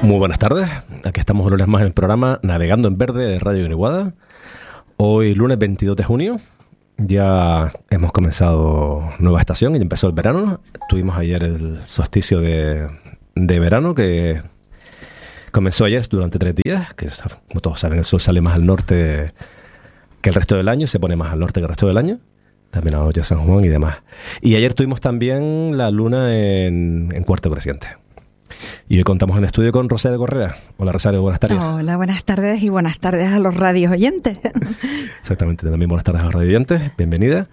Muy buenas tardes, aquí estamos un lunes más en el programa Navegando en Verde de Radio Guiniguada. Hoy lunes 22 de junio, ya hemos comenzado nueva estación y empezó el verano. Tuvimos ayer el solsticio de verano que comenzó ayer durante 3 días, que como todos saben el sol sale más al norte que el resto del año, se pone más al norte que el resto del año, también a la noche de San Juan y demás. Y ayer tuvimos también la luna en cuarto creciente. Y hoy contamos en estudio con Rosario Correa. Hola Rosario, buenas tardes. Hola, buenas tardes y buenas tardes a los radios oyentes. Exactamente, también buenas tardes a los radio oyentes, bienvenida.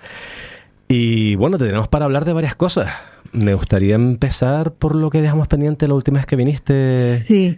Y bueno, te tenemos para hablar de varias cosas. Me gustaría empezar por lo que dejamos pendiente la última vez que viniste. Sí.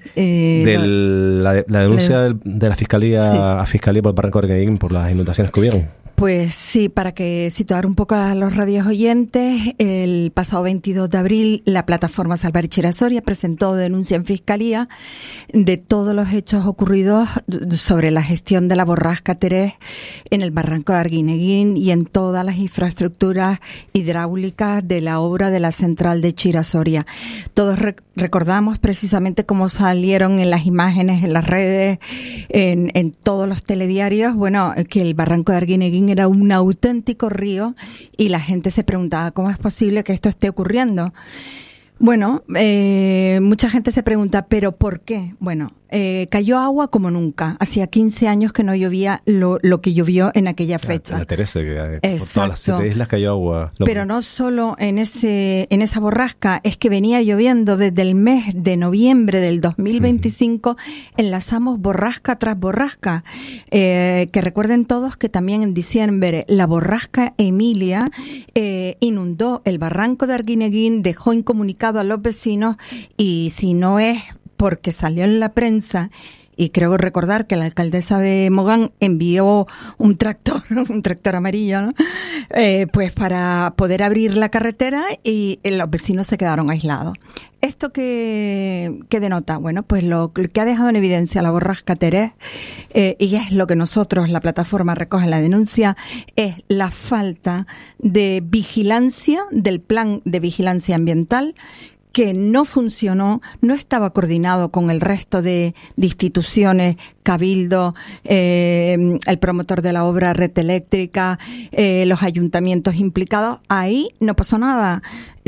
La denuncia de la Fiscalía sí. a Fiscalía por el Barranco de Arguineguín por las inundaciones que hubieron. Pues sí, para que situar un poco a los radios oyentes, el pasado 22 de abril la plataforma Salvar Chira-Soria presentó denuncia en Fiscalía de todos los hechos ocurridos sobre la gestión de la borrasca Terés en el Barranco de Arguineguín y en todas las infraestructuras hidráulicas de la obra de la central de Chira-Soria. Todos recordamos precisamente cómo salieron en las imágenes, en las redes, en todos los telediarios, bueno, que el Barranco de Arguineguín era un auténtico río y la gente se preguntaba cómo es posible que esto esté ocurriendo. Bueno, mucha gente se pregunta, ¿pero por qué? Bueno, cayó agua como nunca. Hacía 15 años que no llovía lo que llovió en aquella fecha. La Teresa, que por todas las 7 islas cayó agua. Pero no solo en esa borrasca, es que venía lloviendo desde el mes de noviembre del 2025, enlazamos borrasca tras borrasca. Que recuerden todos que también en diciembre la borrasca Emilia inundó el Barranco de Arguineguín, dejó incomunicado a los vecinos y si no es porque salió en la prensa, y creo recordar que la alcaldesa de Mogán envió un tractor amarillo, ¿no? Pues para poder abrir la carretera y los vecinos se quedaron aislados. ¿Esto qué denota? Bueno, pues lo que ha dejado en evidencia la borrasca Terés, y es lo que nosotros, la plataforma recoge en la denuncia, es la falta de vigilancia del plan de vigilancia ambiental, que no funcionó, no estaba coordinado con el resto de instituciones, Cabildo, el promotor de la obra Red Eléctrica, los ayuntamientos implicados. Ahí no pasó nada.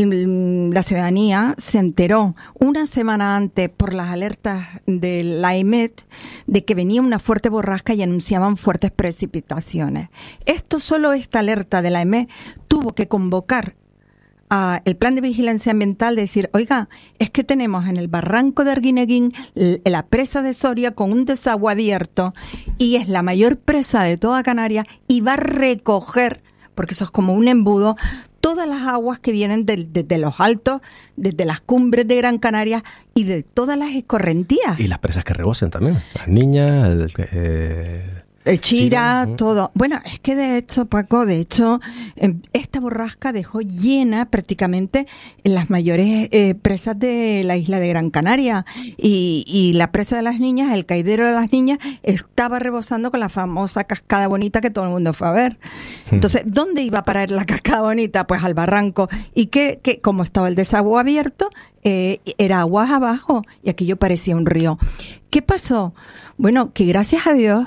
La ciudadanía se enteró una semana antes por las alertas de la EMET de que venía una fuerte borrasca y anunciaban fuertes precipitaciones. Solo esta alerta de la EMET tuvo que convocar el plan de vigilancia ambiental, de decir, oiga, es que tenemos en el Barranco de Arguineguín la presa de Soria con un desagüe abierto y es la mayor presa de toda Canarias y va a recoger, porque eso es como un embudo, todas las aguas que vienen desde los altos, desde las cumbres de Gran Canaria y de todas las escorrentías. Y las presas que rebosen también, las niñas, Chira, todo. Bueno, es que de hecho, Paco, esta borrasca dejó llena prácticamente las mayores presas de la isla de Gran Canaria y la presa de las niñas, el caidero de las niñas, estaba rebosando con la famosa cascada bonita que todo el mundo fue a ver. Entonces, ¿dónde iba a parar la cascada bonita? Pues al barranco. Y que como estaba el desagüe abierto, era aguas abajo y aquello parecía un río. ¿Qué pasó? Bueno, que gracias a Dios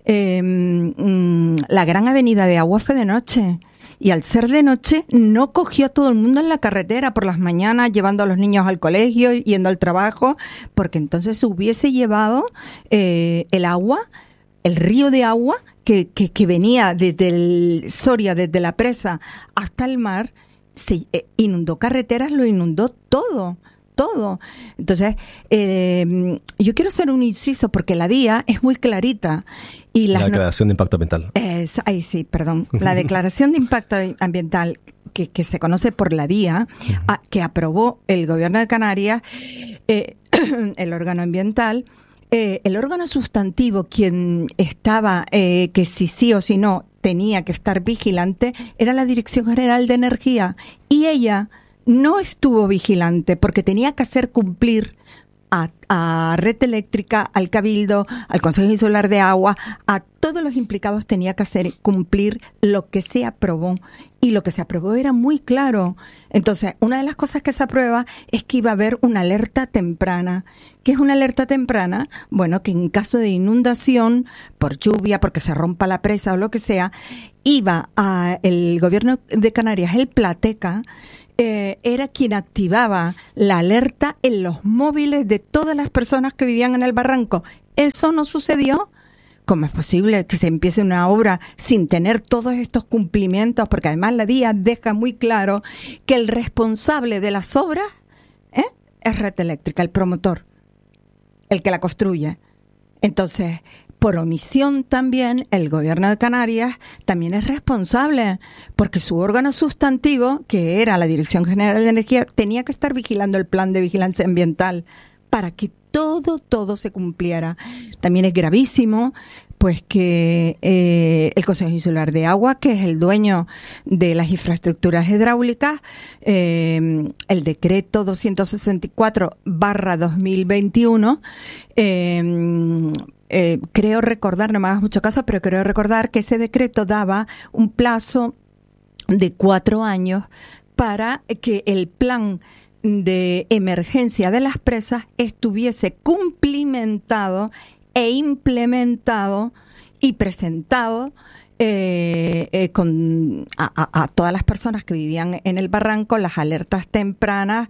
la gran avenida de agua fue de noche y al ser de noche no cogió a todo el mundo en la carretera por las mañanas llevando a los niños al colegio, yendo al trabajo, porque entonces se hubiese llevado el agua, el río de agua que venía desde el Soria, desde la presa hasta el mar, se inundó carreteras, lo inundó todo. Entonces, yo quiero hacer un inciso porque la DIA es muy clarita. Y la declaración de impacto ambiental. La declaración de impacto ambiental que se conoce por la DIA, que aprobó el gobierno de Canarias, el órgano ambiental, el órgano sustantivo, quien estaba, que si sí o si no tenía que estar vigilante, era la Dirección General de Energía. Y ella no estuvo vigilante porque tenía que hacer cumplir a Red Eléctrica, al Cabildo, al Consejo Insular de Agua, a todos los implicados tenía que hacer cumplir lo que se aprobó y lo que se aprobó era muy claro. Entonces, una de las cosas que se aprueba es que iba a haber una alerta temprana. ¿Qué es una alerta temprana? Bueno, que en caso de inundación, por lluvia, porque se rompa la presa o lo que sea, iba a el gobierno de Canarias, el Plateca, era quien activaba la alerta en los móviles de todas las personas que vivían en el barranco. Eso no sucedió. ¿Cómo es posible que se empiece una obra sin tener todos estos cumplimientos? Porque además la DIA deja muy claro que el responsable de las obras es Red Eléctrica, el promotor, el que la construye. Entonces, por omisión también, el gobierno de Canarias también es responsable, porque su órgano sustantivo, que era la Dirección General de Energía, tenía que estar vigilando el plan de vigilancia ambiental para que todo se cumpliera. También es gravísimo, pues que el Consejo Insular de Agua, que es el dueño de las infraestructuras hidráulicas, el decreto 264/2021, creo recordar, no me hagas mucho caso, pero creo recordar que ese decreto daba un plazo de 4 años para que el plan de emergencia de las presas estuviese cumplimentado e implementado y presentado a todas las personas que vivían en el barranco, las alertas tempranas,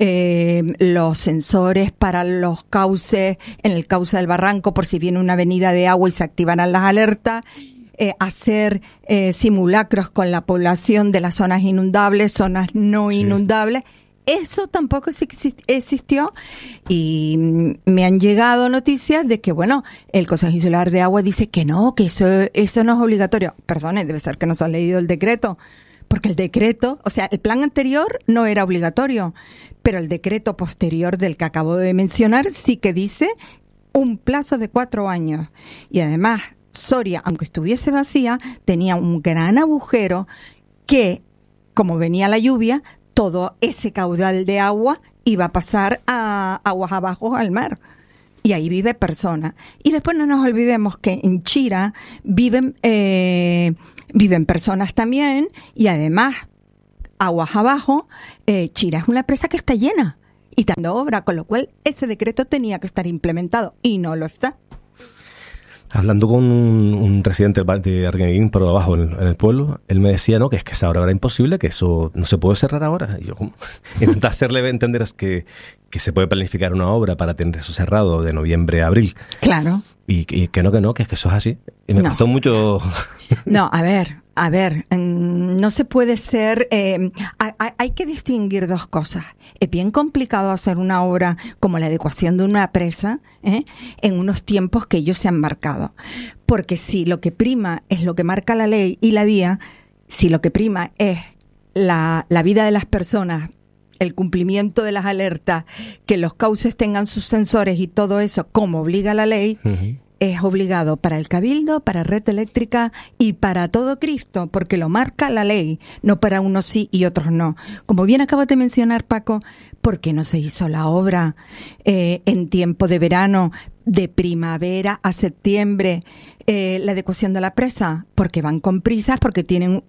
los sensores para los cauces, en el cauce del barranco, por si viene una avenida de agua y se activarán las alertas. Hacer simulacros con la población de las zonas inundables, zonas no inundables. Eso tampoco existió, y me han llegado noticias de que, bueno, el Consejo Insular de Agua dice que no, que eso no es obligatorio. Perdone, debe ser que no se ha leído el decreto, porque el decreto, o sea, el plan anterior no era obligatorio, pero el decreto posterior del que acabo de mencionar sí que dice un plazo de 4 años. Y además, Soria, aunque estuviese vacía, tenía un gran agujero que, como venía la lluvia, todo ese caudal de agua iba a pasar a aguas abajo al mar. Y ahí vive personas. Y después no nos olvidemos que en Chira viven personas también, y además, aguas abajo, Chira es una presa que está llena y dando obra, con lo cual ese decreto tenía que estar implementado y no lo está. Hablando con un residente de Arguineguín, por abajo en el pueblo, él me decía, no, que es que esa obra era imposible, que eso no se puede cerrar ahora. Y yo, ¿cómo? Intentaba hacerle entender que se puede planificar una obra para tener eso cerrado de noviembre a abril. Claro. Y que no, que es que eso es así. Y me costó mucho. No, a ver, no se puede ser, hay que distinguir dos cosas. Es bien complicado hacer una obra como la adecuación de una presa, en unos tiempos que ellos se han marcado. Porque si lo que prima es lo que marca la ley y la vía, si lo que prima es la vida de las personas, el cumplimiento de las alertas, que los cauces tengan sus sensores y todo eso, como obliga la ley, es obligado para el Cabildo, para Red Eléctrica y para todo Cristo, porque lo marca la ley, no para unos sí y otros no. Como bien acabas de mencionar, Paco, ¿por qué no se hizo la obra en tiempo de verano, de primavera a septiembre, la adecuación de la presa? Porque van con prisas, porque tienen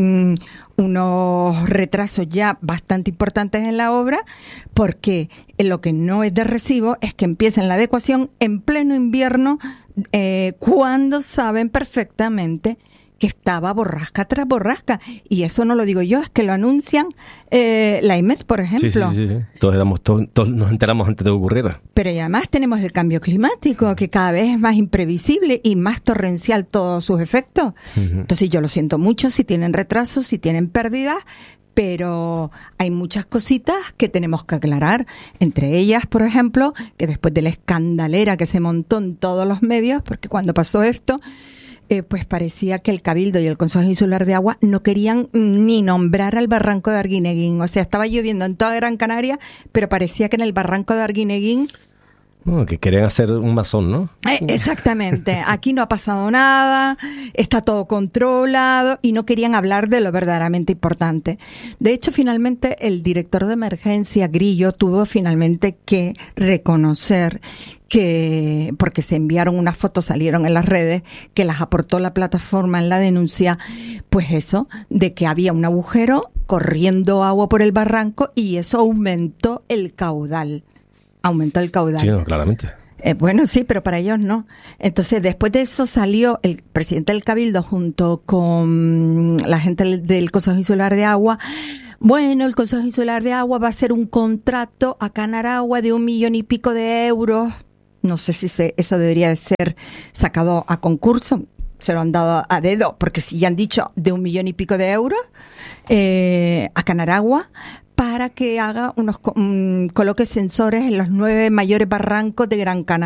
unos retrasos ya bastante importantes en la obra, porque lo que no es de recibo es que empiecen la adecuación en pleno invierno, cuando saben perfectamente que estaba borrasca tras borrasca. Y eso no lo digo yo, es que lo anuncian la IMET, por ejemplo. Sí. Todos nos enteramos antes de que ocurriera. Pero además tenemos el cambio climático, que cada vez es más imprevisible y más torrencial todos sus efectos. Entonces yo lo siento mucho si tienen retrasos, si tienen pérdidas, pero hay muchas cositas que tenemos que aclarar. Entre ellas, por ejemplo, que después de la escandalera que se montó en todos los medios, porque cuando pasó esto, pues parecía que el Cabildo y el Consejo Insular de Agua no querían ni nombrar al barranco de Arguineguín. O sea, estaba lloviendo en toda Gran Canaria, pero parecía que en el barranco de Arguineguín Que querían hacer un masón, ¿no? Exactamente. Aquí no ha pasado nada, está todo controlado y no querían hablar de lo verdaderamente importante. De hecho, finalmente el director de emergencia, Grillo, tuvo finalmente que reconocer que, porque se enviaron unas fotos, salieron en las redes, que las aportó la plataforma en la denuncia, pues eso, de que había un agujero corriendo agua por el barranco y eso aumentó el caudal. Sí, no, claramente. Bueno, sí, pero para ellos no. Entonces, después de eso salió el presidente del Cabildo junto con la gente del Consejo Insular de Agua. Bueno, el Consejo Insular de Agua va a hacer un contrato a Canaragua de 1 millón y pico de euros. No sé si eso debería de ser sacado a concurso. Se lo han dado a dedo, porque si ya han dicho de 1 millón y pico de euros a Canaragua, para que haga coloque sensores en los 9 mayores barrancos de Gran Canaria.